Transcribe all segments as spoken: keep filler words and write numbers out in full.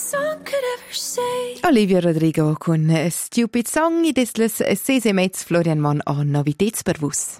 Olivia Rodrigo con Stupid Song i desles ses e mezz Florian Mon o novitets per vus.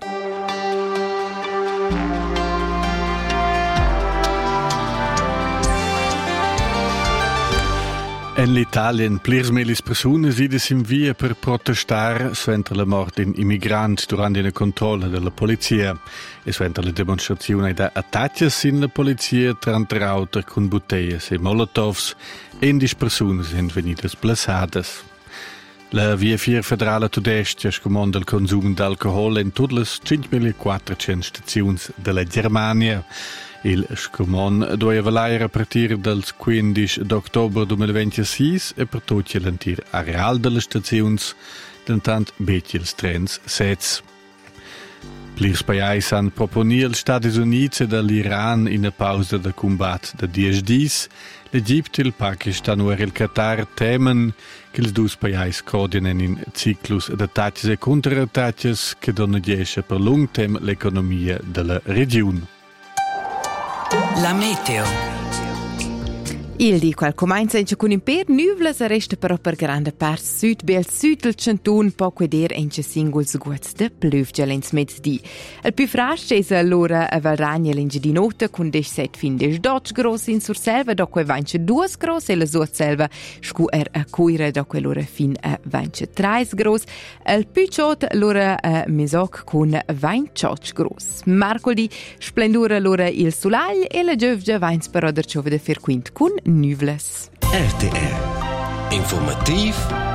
En l'Italia, plirs melis persunas idas in via per protestar suenter la morte in immigrants durante una controlla della polizia e suenter la demonstrazione da attacches in la polizia tranta auter con bottiglie e molotovs e in dis persunas sind venidas plasadas. La via vier federale tudestia scomanda il consum d'alcohol in tutte le cinquemilaquattrocento stazioni della Germania. Il scomon doveva laire a partire dal quindici d'ottobre duemilaventisei e per tutti l'intero areale delle stazioni, tentant becchi il trens sets. Plirs paesi han proponir gli Stati Uniti e l'Iran in una pausa da combat da dieci dis, l'Egitto, il Pakistan e il Qatar temen che i due paesi coordinano in ciclus di attacchi e contrattacchi che danno diesce per lungo tempo l'economia della regione. La meteo. Il di qual comincia in con imper nuvlas resta però per grande part sud bel sud del centun poco eder in singuls guts de pluvgelens mezzdi. Il più frasch è allora a Valragna l'inge di notte con des set fin des dodge gross in surselva dopo e vance duas gross e la surselva scu er a cuire dopo l'ora fin a vance trais gross. Il più ciot l'ora a mesoc con vainciotch gross. Marcoli splendura l'ora il solagl e la giovgia vains però der ciove de fer quint con nuvlas. R T R Informativ